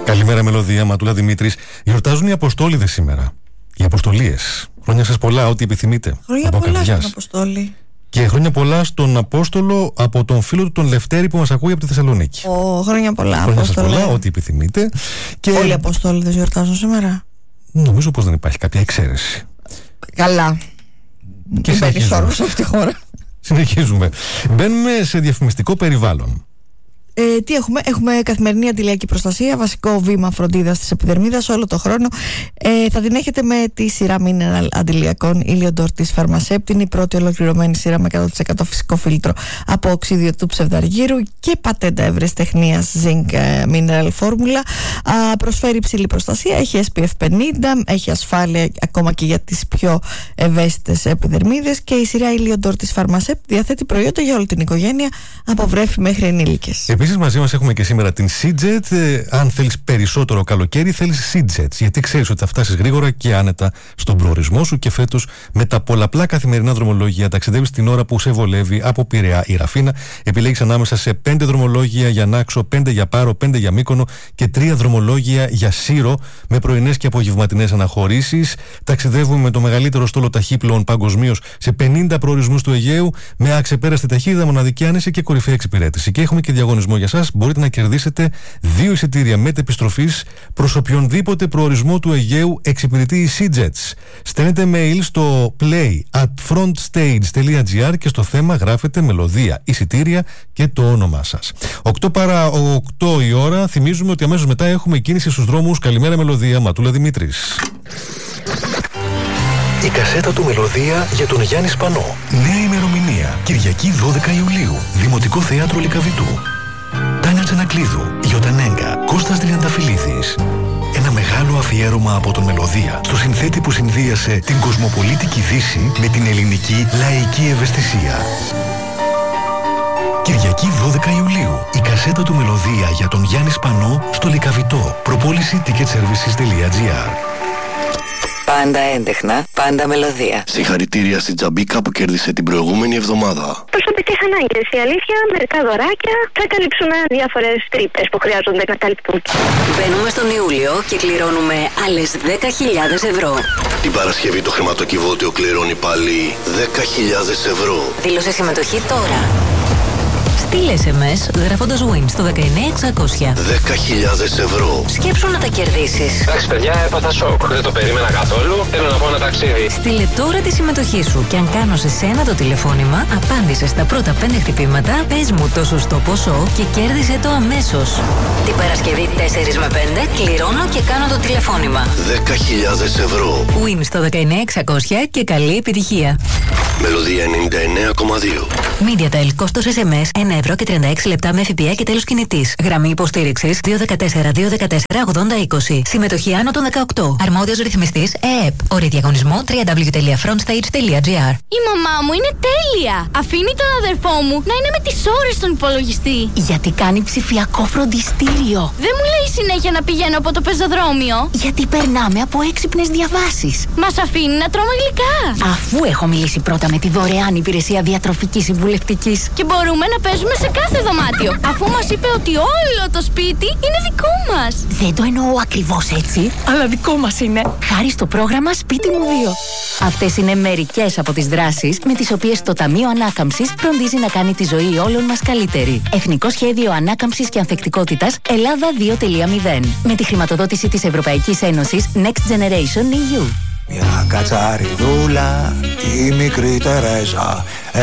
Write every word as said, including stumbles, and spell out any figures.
Καλημέρα, Μελωδία, Ματούλα, Δημήτρης. Γιορτάζουν οι Αποστόληδες σήμερα. Οι Αποστολίες. Χρόνια σας πολλά, ό,τι επιθυμείτε. Χρόνια από πολλά καρδιάς. στον Αποστόλη. Και χρόνια πολλά στον Απόστολο από τον φίλο του τον Λευτέρη που μας ακούει από τη Θεσσαλονίκη. Ω, χρόνια πολλά. Χρόνια σας Απόστολε. πολλά, ό,τι επιθυμείτε. Και Όλοι οι Αποστόληδες γιορτάζουν σήμερα. νομίζω πως δεν υπάρχει κάποια εξαίρεση. Καλά. Και δεν παίρνει συνεχίζουμε. όρκο σε αυτή τη χώρα. Συνεχίζουμε. Μπαίνουμε σε διαφημιστικό περιβάλλον. Ε, τι έχουμε, έχουμε καθημερινή αντιλιακή προστασία, βασικό βήμα φροντίδας της επιδερμίδας όλο το χρόνο. Ε, θα την έχετε με τη σειρά Mineral αντιλιακών Iliodor της Pharmacept. Είναι η πρώτη ολοκληρωμένη σειρά με εκατό τοις εκατό φυσικό φίλτρο από οξύδιο του ψευδαργύρου και πατέντα ευρεσιτεχνίας Zinc Mineral Formula. Α, προσφέρει υψηλή προστασία, έχει ες πι εφ πενήντα, έχει ασφάλεια ακόμα και για τις πιο ευαίσθητες επιδερμίδες και η σειρά Iliodor της Pharmacept διαθέτει προϊόντα για όλη την οικογένεια, από βρέφη μέχρι ενήλικες. Επίσης μαζί μας έχουμε και σήμερα την Seajet. Ε, αν θέλεις περισσότερο καλοκαίρι, θέλεις Seajet. Γιατί ξέρεις ότι θα φτάσεις γρήγορα και άνετα στον προορισμό σου και φέτος με τα πολλαπλά καθημερινά δρομολόγια ταξιδεύεις την ώρα που σε βολεύει από Πειραιά ή Ραφίνα. Επιλέγεις ανάμεσα σε πέντε δρομολόγια για Νάξο, πέντε για Πάρο, πέντε για Μύκονο και τρία δρομολόγια για Σύρο με πρωινές και απογευματινές αναχωρήσεις. Ταξιδεύουμε με το μεγαλύτερο στόλο ταχύπλοων παγκοσμίως σε πενήντα προορισμούς του Αιγαίου με αξεπέραστη ταχύτητα, μοναδική άνεση και κορυφαία εξυπηρέτηση. Και έχουμε και διαγωνισμό για σας. Μπορείτε να κερδίσετε δύο εισιτήρια μετεπιστροφής προς οποιονδήποτε προορισμό του Αιγαίου εξυπηρετεί η Seajets. Στέλνετε mail στο play at frontstage.gr και στο θέμα γράφετε μελωδία, εισιτήρια και το όνομά σας. οκτώ παρά οκτώ η ώρα. Θυμίζουμε ότι αμέσως μετά έχουμε κίνηση στους δρόμους. Καλημέρα, Μελωδία, Ματούλα, Δημήτρης. Η κασέτα του Μελωδία για τον Γιάννη Σπανό. Νέα ημερομηνία. Κυριακή δώδεκα Ιουλίου. Δημοτικό Θέατρο Λυκαβητού. Τάνια Τσανακλείδου, Γιωτανέγκα, Κώστας Τριανταφυλλίδης. Ένα μεγάλο αφιέρωμα από τον Μελωδία στο συνθέτη που συνδύασε την κοσμοπολίτικη Δύση με την ελληνική λαϊκή ευαισθησία. Κυριακή δώδεκα Ιουλίου. Η κασέτα του Μελωδία για τον Γιάννη Σπανό στο Λυκαβητό. Προπόληση ticket services τελεία gr. Πάντα έντεχνα, πάντα Μελωδία. Συγχαρητήρια στην Τζαμπίκα που κέρδισε την προηγούμενη εβδομάδα. Προσωπικές ανάγκες. Η αλήθεια, μερικά δωράκια θα καλύψουν διάφορες τρύπες που χρειάζονται να καλυπτούν. Μπαίνουμε στον Ιούλιο και κληρώνουμε άλλες δέκα χιλιάδες ευρώ. Την Παρασκευή το χρηματοκιβώτιο κληρώνει πάλι δέκα χιλιάδες ευρώ. Δήλωσε συμμετοχή τώρα. Στείλε ες εμ ες γράφοντας win στο δεκαεννιά εξακόσια. δέκα χιλιάδες ευρώ. Σκέψου να τα κερδίσεις. Εντάξει, παιδιά, έπαθα σοκ. Δεν το περίμενα καθόλου. Θέλω να πω ένα ταξίδι. Στείλε τώρα τη συμμετοχή σου και αν κάνω σε σένα το τηλεφώνημα, απάντησε στα πρώτα πέντε χτυπήματα, πες μου το σωστό ποσό και κέρδισε το αμέσως. Την Παρασκευή τέσσερα με πέντε κληρώνω και κάνω το τηλεφώνημα. δέκα χιλιάδες ευρώ. Win στο δεκαεννιά εξακόσια και καλή επιτυχία. Μελωδία ενενήντα εννέα κόμμα δύο. MediaTel, κόστος ες εμ ες ένα ευρώ και τριάντα έξι λεπτά με ΦΠΑ και τέλος κινητής. Γραμμή υποστήριξης δύο ένα τέσσερα δύο ένα τέσσερα ογδόντα είκοσι. Συμμετοχή άνω των δεκαοκτώ. Αρμόδιος ρυθμιστής ΕΕΠ. Όρη διαγωνισμού double-u double-u double-u τελεία frontstage τελεία gr. Η μαμά μου είναι τέλεια! Αφήνει τον αδερφό μου να είναι με τις ώρες στον υπολογιστή. Γιατί κάνει ψηφιακό φροντιστήριο. Δεν μου λέει συνέχεια να πηγαίνω από το πεζοδρόμιο. Γιατί περνάμε από έξυπνες διαβάσεις. Μας αφήνει να τρώμε γλυκά. Αφού έχω μιλήσει πρώτα με τη δωρεάν υπηρεσία διατροφικής συμβουλευτικής. Και μπορούμε να παίζουμε σε κάθε δωμάτιο. Αφού μας είπε ότι όλο το σπίτι είναι δικό μας. Δεν το εννοώ ακριβώς έτσι, αλλά δικό μας είναι. Χάρη στο πρόγραμμα Σπίτι μου δύο. Αυτές είναι μερικές από τις δράσεις με τις οποίες το Ταμείο Ανάκαμψης φροντίζει να κάνει τη ζωή όλων μας καλύτερη. Εθνικό Σχέδιο Ανάκαμψης και Ανθεκτικότητας Ελλάδα δύο τελεία μηδέν. Με τη χρηματοδότηση της Ευρωπαϊκής Ένωσης Next Generation ι γιου. Μια κατσαριδούλα, η μικρή Τερέζα.